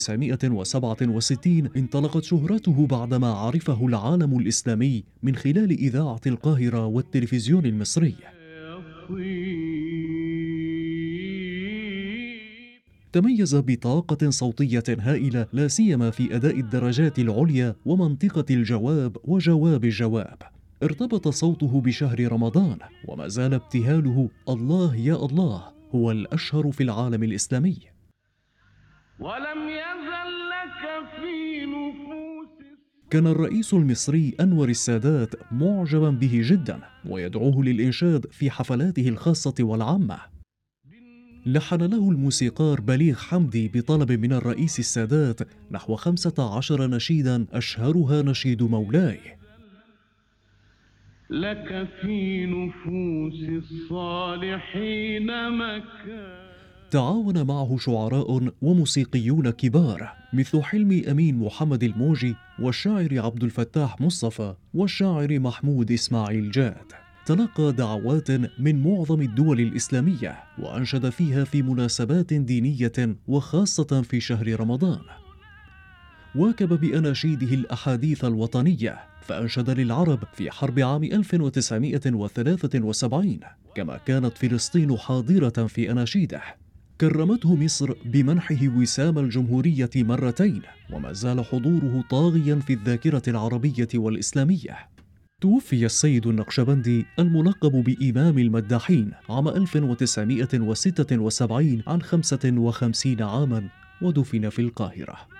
1967 انطلقت شهرته بعدما عرفه العالم الإسلامي من خلال إذاعة القاهرة والتلفزيون المصري. تميز بطاقة صوتية هائلة لا سيما في أداء الدرجات العليا ومنطقة الجواب وجواب الجواب. ارتبط صوته بشهر رمضان، وما زال ابتهاله الله يا الله هو الأشهر في العالم الإسلامي. ولم يزل لك في نفوس. كان الرئيس المصري أنور السادات معجبا به جدا ويدعوه للإنشاد في حفلاته الخاصة والعامة. لحن له الموسيقار بليغ حمدي بطلب من الرئيس السادات نحو 15 نشيدا أشهرها نشيد مولاي. لك في نفوس الصالحين مكان. تعاون معه شعراء وموسيقيون كبار مثل حلمي أمين محمد الموجي والشاعر عبد الفتاح مصطفى والشاعر محمود إسماعيل جاد. تلقى دعوات من معظم الدول الإسلامية وأنشد فيها في مناسبات دينية وخاصة في شهر رمضان. واكب بأناشيده الأحاديث الوطنية، فأنشد للعرب في حرب عام 1973، كما كانت فلسطين حاضرة في أناشيده. كرمته مصر بمنحه وسام الجمهورية مرتين، وما زال حضوره طاغيا في الذاكرة العربية والإسلامية. توفي السيد النقشبندي الملقب بإمام المداحين عام 1976 عن 55 عاما، ودفن في القاهرة.